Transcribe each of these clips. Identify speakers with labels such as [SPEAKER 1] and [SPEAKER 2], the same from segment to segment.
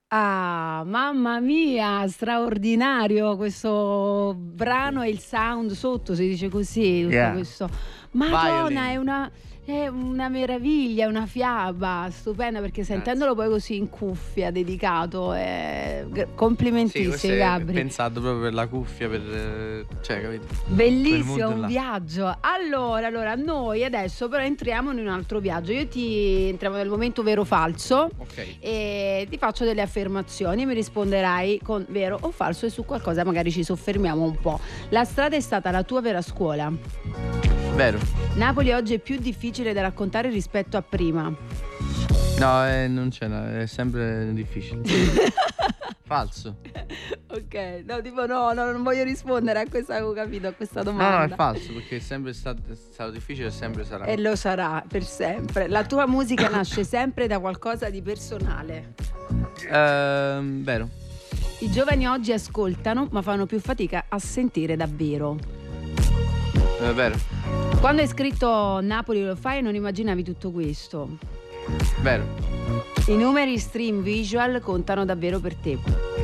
[SPEAKER 1] Ah, mamma mia, straordinario questo brano e il sound sotto, si dice così, tutto
[SPEAKER 2] Yeah.
[SPEAKER 1] questo. Madonna,
[SPEAKER 2] Violin.
[SPEAKER 1] è una meraviglia, è una fiaba stupenda, perché sentendolo poi così in cuffia, dedicato,
[SPEAKER 2] Sì, questo
[SPEAKER 1] complimentissimi,
[SPEAKER 2] è
[SPEAKER 1] Gabri.
[SPEAKER 2] pensato proprio per la cuffia, per cioè, capito? Quel
[SPEAKER 1] Bellissimo,
[SPEAKER 2] mood
[SPEAKER 1] un
[SPEAKER 2] là.
[SPEAKER 1] viaggio. Allora, noi adesso però entriamo in un altro viaggio. Entriamo nel momento vero o falso.
[SPEAKER 2] Ok.
[SPEAKER 1] E ti faccio delle affermazioni e mi risponderai con vero o falso, e su qualcosa magari ci soffermiamo un po'. La strada è stata la tua vera scuola.
[SPEAKER 2] Vero.
[SPEAKER 1] Napoli oggi è più difficile da raccontare rispetto a prima.
[SPEAKER 2] No, non c'è, è sempre difficile. Falso.
[SPEAKER 1] Ok, no, tipo no, non voglio rispondere a questa, avevo capito, a questa domanda.
[SPEAKER 2] No, è falso, perché è sempre stato difficile e sempre sarà.
[SPEAKER 1] E lo sarà per sempre. La tua musica nasce sempre da qualcosa di personale.
[SPEAKER 2] Vero.
[SPEAKER 1] I giovani oggi ascoltano, ma fanno più fatica a sentire davvero.
[SPEAKER 2] Vero.
[SPEAKER 1] Quando hai scritto Napoli lo fai, non immaginavi tutto questo.
[SPEAKER 2] Vero.
[SPEAKER 1] I numeri stream visual contano davvero per te.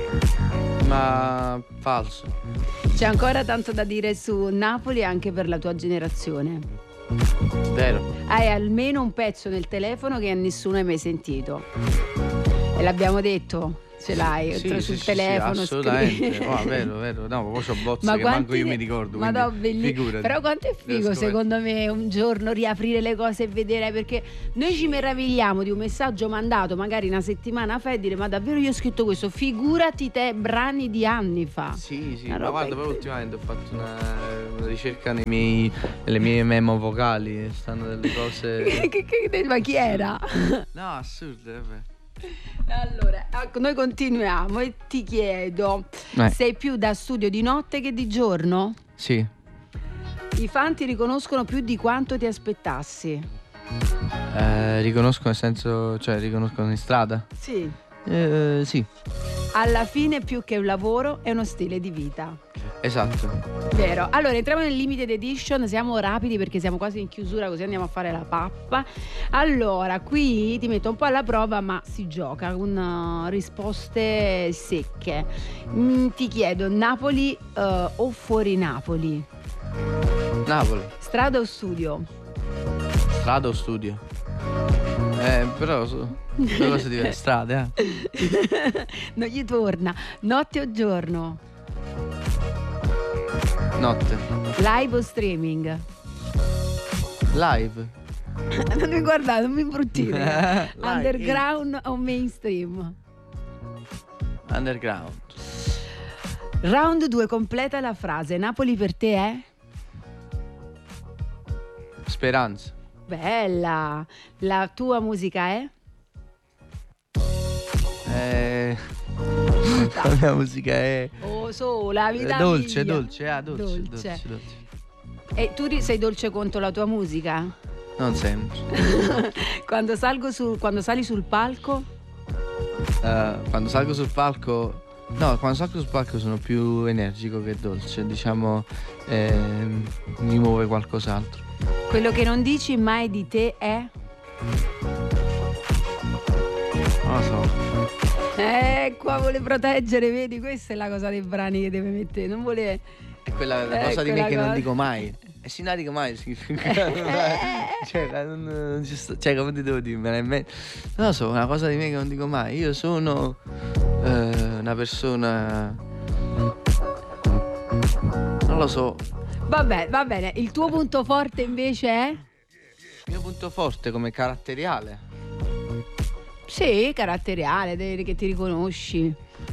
[SPEAKER 2] Ma falso.
[SPEAKER 1] C'è ancora tanto da dire su Napoli anche per la tua generazione.
[SPEAKER 2] Vero.
[SPEAKER 1] Hai almeno un pezzo nel telefono che a nessuno hai mai sentito. E l'abbiamo detto, ce l'hai sul telefono.
[SPEAKER 2] Assolutamente.
[SPEAKER 1] scrivi.
[SPEAKER 2] Vero. No, poi c'ho bozze
[SPEAKER 1] Ma
[SPEAKER 2] che manco io mi ricordo.
[SPEAKER 1] Ma no,
[SPEAKER 2] figurati.
[SPEAKER 1] però quanto è figo secondo me un giorno riaprire le cose e vedere, perché noi ci meravigliamo di un messaggio mandato magari una settimana fa e dire ma davvero io ho scritto questo, figurati te, brani di anni fa.
[SPEAKER 2] Sì,
[SPEAKER 1] Una
[SPEAKER 2] ma
[SPEAKER 1] roba
[SPEAKER 2] guarda, poi ultimamente ho fatto una ricerca nelle mie memo vocali, stanno delle cose.
[SPEAKER 1] Ma chi era?
[SPEAKER 2] No, assurde, vabbè.
[SPEAKER 1] Allora, noi continuiamo e ti chiedo, sei più da studio di notte che di giorno?
[SPEAKER 2] Sì.
[SPEAKER 1] I fan ti riconoscono più di quanto ti aspettassi?
[SPEAKER 2] Riconoscono nel senso, cioè riconoscono in strada?
[SPEAKER 1] Sì.
[SPEAKER 2] Sì.
[SPEAKER 1] Alla fine più che un lavoro è uno stile di vita.
[SPEAKER 2] Esatto.
[SPEAKER 1] Vero. Allora entriamo nel limited edition, siamo rapidi perché siamo quasi in chiusura, così andiamo a fare la pappa. Allora, qui ti metto un po' alla prova, ma si gioca con risposte secche. Ti chiedo, Napoli o fuori Napoli?
[SPEAKER 2] Napoli.
[SPEAKER 1] Strada o studio?
[SPEAKER 2] Strada o studio? Però due cose diverse. Strade,
[SPEAKER 1] Non gli torna. Notte o giorno?
[SPEAKER 2] Notte.
[SPEAKER 1] Live o streaming?
[SPEAKER 2] Live.
[SPEAKER 1] Non mi guardare, non mi imbruttire.
[SPEAKER 2] Live.
[SPEAKER 1] Underground o mainstream?
[SPEAKER 2] Underground.
[SPEAKER 1] Round 2, completa la frase. Napoli per te è?
[SPEAKER 2] Speranza.
[SPEAKER 1] Bella. La tua musica è?
[SPEAKER 2] La mia musica è
[SPEAKER 1] Oh, sola, vita
[SPEAKER 2] dolce.
[SPEAKER 1] E tu sei dolce contro la tua musica?
[SPEAKER 2] Non sempre.
[SPEAKER 1] Quando sali sul palco?
[SPEAKER 2] Quando salgo sul palco. No, quando salgo sul palco sono più energico che dolce. Diciamo, mi muove qualcos'altro.
[SPEAKER 1] Quello che non dici mai di te è?
[SPEAKER 2] Non lo so.
[SPEAKER 1] Qua vuole proteggere, vedi? Questa è la cosa dei brani che deve mettere. Non vuole.
[SPEAKER 2] È quella cosa di me che non dico mai. E se non dico mai cioè, come ti devo dire? Non lo so, una cosa di me che non dico mai. Io sono una persona. Non lo so.
[SPEAKER 1] Vabbè, va bene. Il tuo punto forte invece è?
[SPEAKER 2] Il mio punto forte come caratteriale.
[SPEAKER 1] Sì, caratteriale, che ti riconosci.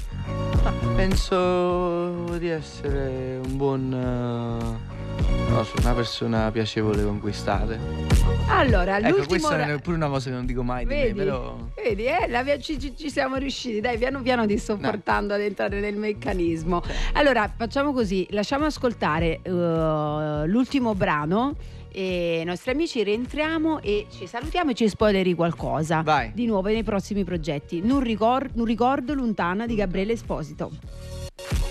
[SPEAKER 2] Penso di essere un buon. Non so, una persona piacevole da conquistare.
[SPEAKER 1] Allora,
[SPEAKER 2] ecco, questa è pure una cosa che non dico mai di me, però.
[SPEAKER 1] Vedi, ci siamo riusciti. Dai, piano piano ti sto portando ad entrare nel meccanismo. Allora, facciamo così, lasciamo ascoltare l'ultimo brano. E i nostri amici rientriamo e ci salutiamo e ci spoileri qualcosa.
[SPEAKER 2] Vai.
[SPEAKER 1] Di nuovo nei prossimi progetti. Non ricordo lontana di Gabriele Esposito.